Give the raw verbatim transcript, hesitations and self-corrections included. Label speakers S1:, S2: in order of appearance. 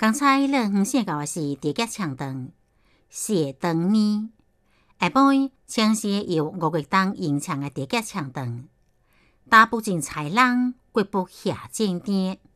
S1: 刚才咱分享到的是地脚长长，四长呢。下晡请是由五月冬吟唱的地脚长长，打不尽豺狼，国不下战争。